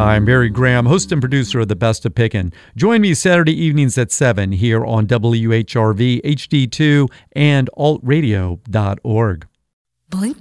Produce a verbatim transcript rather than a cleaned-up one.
I'm Barry Graham, host and producer of The Best of Pickin'. Join me Saturday evenings at seven here on W H R V, H D two, and alt radio dot org. Blink.